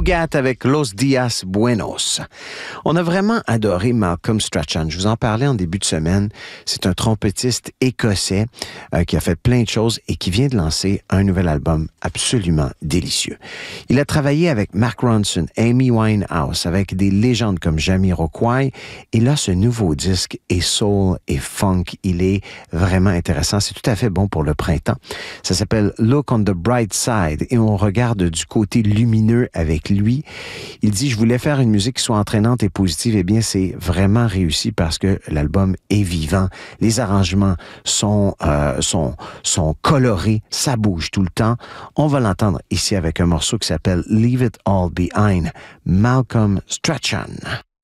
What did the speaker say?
Nougat avec Los Dias Buenos. On a vraiment adoré Malcolm Strachan. Je vous en parlais en début de semaine. C'est un trompettiste écossais qui a fait plein de choses et qui vient de lancer un nouvel album absolument délicieux. Il a travaillé avec Mark Ronson, Amy Winehouse, avec des légendes comme Jamiroquai. Et là, ce nouveau disque est soul et funk. Il est vraiment intéressant. C'est tout à fait bon pour le printemps. Ça s'appelle Look on the Bright Side et on regarde du côté lumineux avec lui. Il dit, je voulais faire une musique qui soit entraînante et positive. Eh bien, c'est vraiment réussi parce que l'album est vivant. Les arrangements sont colorés. Ça bouge tout le temps. On va l'entendre ici avec un morceau qui s'appelle Leave It All Behind. Malcolm Strachan.